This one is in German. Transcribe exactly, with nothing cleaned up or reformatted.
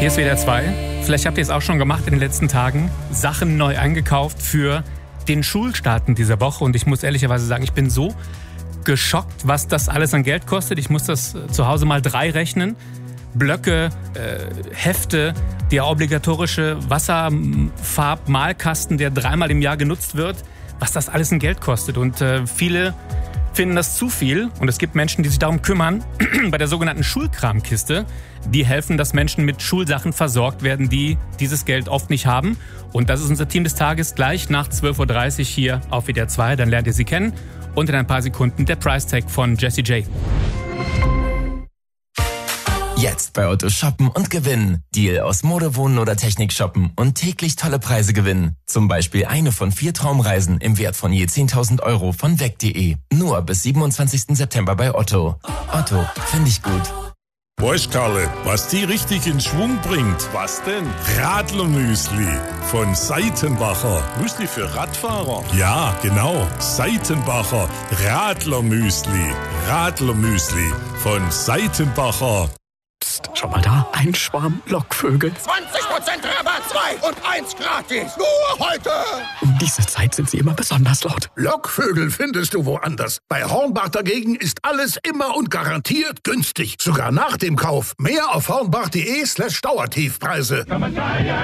Hier ist W D R zwei. Vielleicht habt ihr es auch schon gemacht in den letzten Tagen. Sachen neu eingekauft für den Schulstart in dieser Woche. Und ich muss ehrlicherweise sagen, ich bin so geschockt, was das alles an Geld kostet. Ich muss das zu Hause mal drei rechnen. Blöcke, äh, Hefte, der obligatorische Wasserfarbmalkasten, der dreimal im Jahr genutzt wird. Was das alles an Geld kostet. Und äh, viele finden das zu viel. Und es gibt Menschen, die sich darum kümmern. Bei der sogenannten Schulkramkiste. Die helfen, dass Menschen mit Schulsachen versorgt werden, die dieses Geld oft nicht haben. Und das ist unser Team des Tages gleich nach zwölf Uhr dreißig hier auf W D R zwei. Dann lernt ihr sie kennen. Und in ein paar Sekunden der Price Tag von Jessie J. Jetzt bei Otto shoppen und gewinnen. Deal aus Mode, Wohnen oder Technik shoppen und täglich tolle Preise gewinnen. Zum Beispiel eine von vier Traumreisen im Wert von je zehntausend Euro von weg punkt de. Nur bis siebenundzwanzigsten September bei Otto. Otto, finde ich gut. Weißt Karle, was die richtig in Schwung bringt? Was denn? Radlermüsli von Seitenbacher. Müsli für Radfahrer? Ja, genau. Seitenbacher Radlermüsli. Radlermüsli von Seitenbacher. Psst, schau mal da. Ein Schwarm Lockvögel. zwanzig Prozent Rabatt, zwei und eins gratis. Nur heute. Um diese Zeit sind sie immer besonders laut. Lockvögel findest du woanders. Bei Hornbach dagegen ist alles immer und garantiert günstig. Sogar nach dem Kauf. Mehr auf hornbach punkt de slash Dauertiefpreise.